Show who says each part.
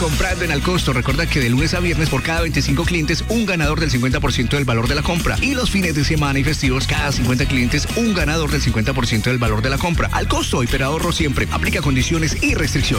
Speaker 1: comprando en Alcosto. Recuerda que de lunes a viernes por cada 25 clientes, un ganador del 50% del valor de la compra. Y los fines de semana y festivos, cada 50 clientes, un ganador del 50% del valor de la compra. Alcosto, hiperahorro siempre. Aplica condiciones y restricciones.